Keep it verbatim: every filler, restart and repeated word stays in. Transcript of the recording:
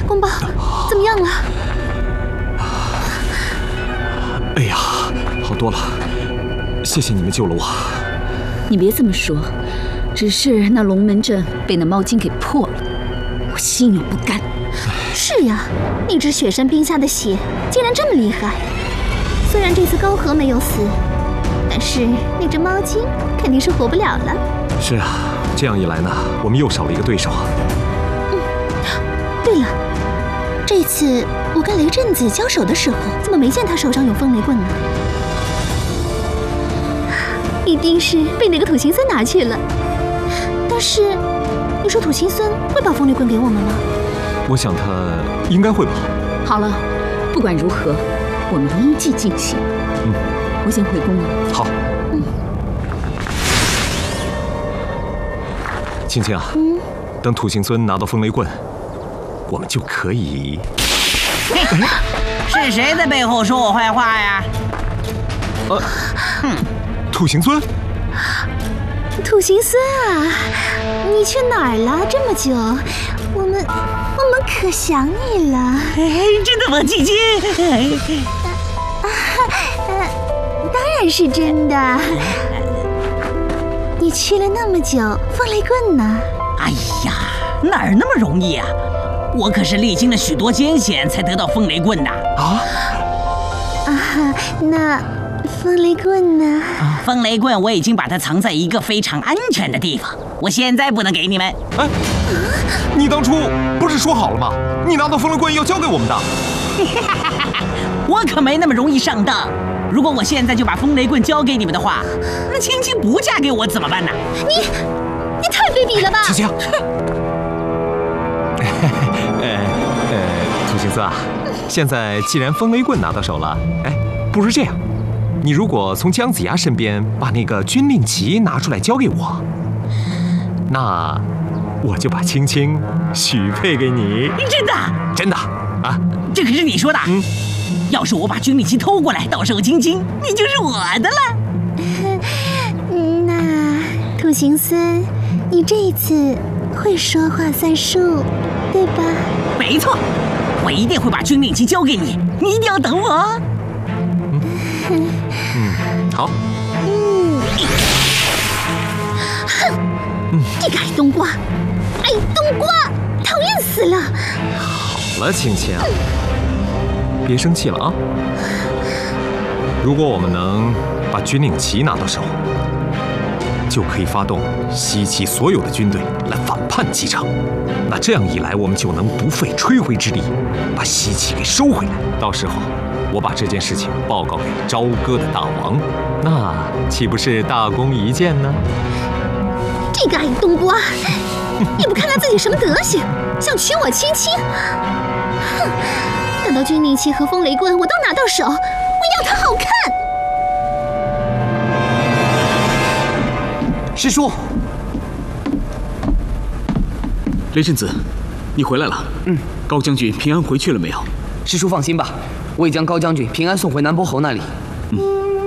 光宝，怎么样了？ 哎呀，好多了，谢谢你们救了我。 你别这么说，只是那龙门阵被那猫精给破了，我心有不甘。 是呀，那只雪山冰下的血竟然这么厉害。虽然这次高和没有死，但是那只猫精肯定是活不了了。 是啊，这样一来呢，我们又少了一个对手。 嗯，对了，这次我跟雷震子交手的时候，怎么没见他手上有风雷棍呢？一定是被那个土行孙拿去了。但是，你说土行孙会把风雷棍给我们吗？ 我想他应该会吧。 好了，不管如何，我们依计进行。 嗯， 我先回宫了。 好。 嗯。 青青啊， 嗯， 等土行孙拿到风雷棍，我们就可以。 是谁在背后说我坏话呀？ 呃，嗯，土行孙。 土行孙啊，你去哪儿了？这么久，我们我们可想你了。 哎，真的吗，姐姐？ 啊，呃，当然是真的。你去了那么久，风雷棍呢？ 哎呀，哪儿那么容易啊！我可是历经了许多艰险才得到风雷棍的。 啊？ 啊，那风雷棍呢？ 风雷棍我已经把它藏在一个非常安全的地方，我现在不能给你们。 哎，你当初不是说好了吗？你拿到风雷棍要交给我们的。 我可没那么容易上当。如果我现在就把风雷棍交给你们的话，那青青不嫁给我怎么办呢？ 你，你太卑鄙了吧！ 青青，呃呃，土行孙啊，现在既然风雷棍拿到手了，哎，不如这样，你如果从姜子牙身边把那个军令旗拿出来交给我，那我就把青青许配给你。 真的？ 真的啊！ 这可是你说的。嗯。要是我把军令旗偷过来，到时候青青你就是我的了。 那土行孙，你这一次会说话算数，对吧？ 没错，我一定会把军令旗交给你，你一定要等我。 嗯，嗯，好。 嗯。哼，嗯，这个矮冬瓜，矮冬瓜，讨厌死了。 好了，青青。别生气了啊！如果我们能把军令旗拿到手，就可以发动西岐所有的军队来反叛姬昌。那这样一来，我们就能不费吹灰之力把西岐给收回来。到时候，我把这件事情报告给朝歌的大王，那岂不是大功一件呢？ 这个矮冬瓜，也不看他自己什么德行，想娶我青青！哼！等到军令旗和风雷棍我都拿到手，我要它好看。 师叔，雷震子，你回来了。嗯，高将军平安回去了没有？ 师叔放心吧，我已将高将军平安送回南伯侯那里。 嗯。